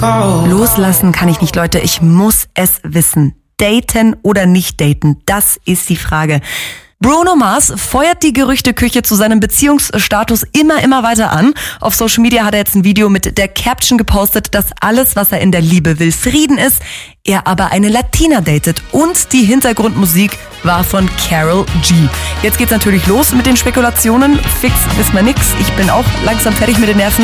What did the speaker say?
Loslassen kann ich nicht, Leute. Ich muss es wissen. Daten oder nicht daten? Das ist die Frage. Bruno Mars feuert die Gerüchteküche zu seinem Beziehungsstatus immer weiter an. Auf Social Media hat er jetzt ein Video mit der Caption gepostet, dass alles, was er in der Liebe will, Frieden ist. Er aber eine Latina datet und die Hintergrundmusik war von Karol G. Jetzt geht's natürlich los mit den Spekulationen. Fix ist mal nix. Ich bin auch langsam fertig mit den Nerven.